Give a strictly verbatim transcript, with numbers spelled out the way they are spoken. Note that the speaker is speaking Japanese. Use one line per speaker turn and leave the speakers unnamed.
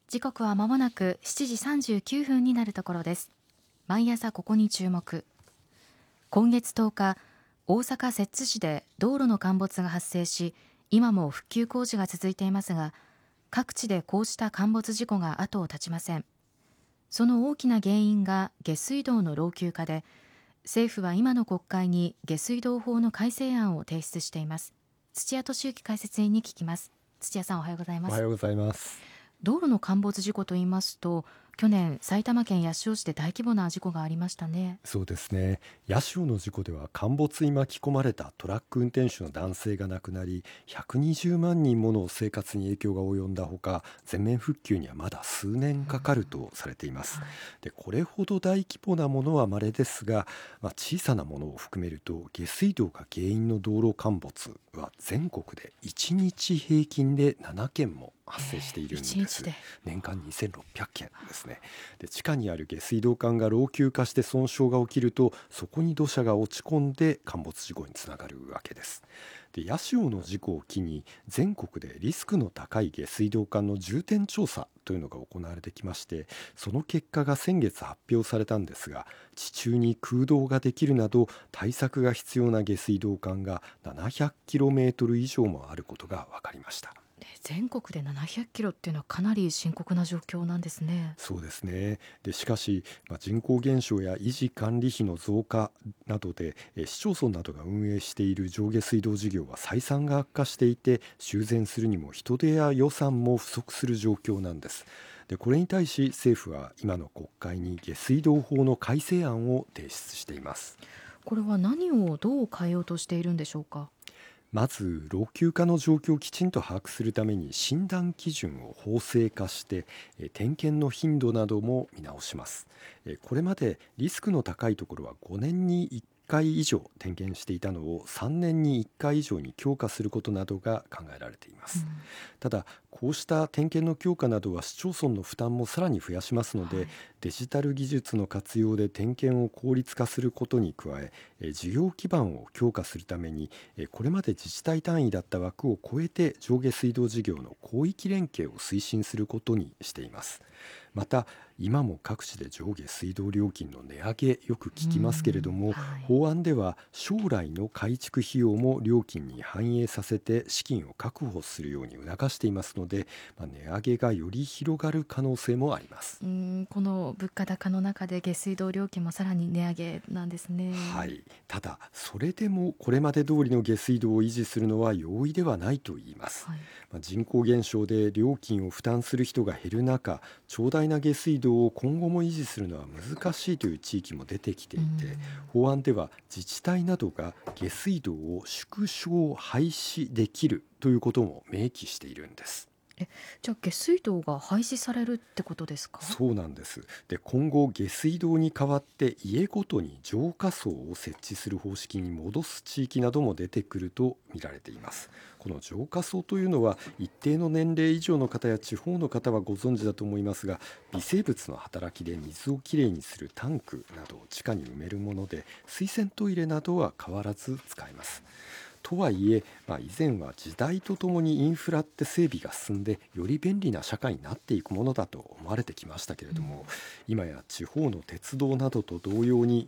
時刻は間もなくしちじさんじゅうきゅうふんになるところです。毎朝ここに注目。今月とおか、大阪摂津市で道路の陥没が発生し、今も復旧工事が続いていますが、各地でこうした陥没事故が後を絶ちません。その大きな原因が下水道の老朽化で、政府は今の国会に下水道法の改正案を提出しています。土屋敏之解説委員に聞きます。土屋さん、おはようございます。
おはようございます。
道路の陥没事故といいますと、去年埼玉県八潮市で大規模な事故がありましたね。
そうですね。八潮の事故では陥没に巻き込まれたトラック運転手の男性が亡くなり、ひゃくにじゅうまんにんもの生活に影響が及んだほか、全面復旧にはまだ数年かかるとされています。
はい、
でこれほど大規模なものは稀ですが、まあ、小さなものを含めると下水道が原因の道路陥没は全国でいちにち平均でななけんも発生しているんです。
えー、いちにちで
年間にせんろっぴゃっけんですね。で地下にある下水道管が老朽化して損傷が起きると、そこに土砂が落ち込んで陥没事故につながるわけです。で八潮の事故を機に全国でリスクの高い下水道管の重点調査というのが行われてきまして、その結果が先月発表されたんですが、地中に空洞ができるなど対策が必要な下水道管がななひゃくキロメートル以上もあることが分かりました。
全国でななひゃくキロっていうのはかなり深刻な状況なんですね。
そうですね。でしかし、まあ、人口減少や維持管理費の増加などでえ市町村などが運営している上下水道事業は採算が悪化していて、修繕するにも人手や予算も不足する状況なんです。でこれに対し政府は今の国会に下水道法の改正案を提出しています。
これは何をどう変えようとしているんでしょうか。
まず老朽化の状況をきちんと把握するために診断基準を法制化して、え点検の頻度なども見直します。えこれまでリスクの高いところはごねんにいっかい以上点検していたのをさんねんにいっかい以上に強化することなどが考えられています。
うん
ただこうした点検の強化などは市町村の負担もさらに増やしますので、
はい、
デジタル技術の活用で点検を効率化することに加え、え事業基盤を強化するためにえこれまで自治体単位だった枠を超えて上下水道事業の広域連携を推進することにしています。また今も各地で上下水道料金の値上げよく聞きますけれども、
はい、
法案では将来の改築費用も料金に反映させて資金を確保するように促していますので、まあ、値上げがより広がる可能性もあります。
うーんこの物価高の中で下水道料金もさらに値上げなんですね。
はい、ただそれでもこれまで通りの下水道を維持するのは容易ではないと言います。
はい、
まあ、人口減少で料金を負担する人が減る中、長大な下水道を今後も維持するのは難しいという地域も出てきていて、法案では自治体などが下水道を縮小廃止できるということも明記しているんです。
えじゃあ下水道が廃止されるってことですか。
そうなんです。で今後下水道に代わって家ごとに浄化槽を設置する方式に戻す地域なども出てくると見られています。この浄化槽というのは一定の年齢以上の方や地方の方はご存知だと思いますが、微生物の働きで水をきれいにするタンクなどを地下に埋めるもので、水洗トイレなどは変わらず使えます。とはいえ、まあ、以前は時代とともにインフラって整備が進んでより便利な社会になっていくものだと思われてきましたけれども、今や地方の鉄道などと同様に